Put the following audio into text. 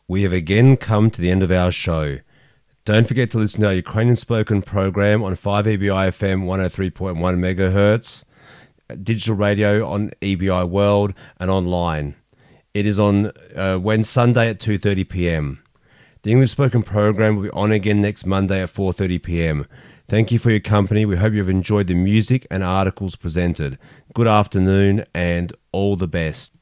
We have again come to the end of our show. Don't forget to listen to our Ukrainian spoken program on 5EBI FM 103.1 MHz, digital radio on EBI World and online. It is on Sunday at 2:30 p.m. The English spoken program will be on again next Monday at 4:30 p.m. Thank you for your company. We hope you've enjoyed the music and articles presented. Good afternoon and all the best.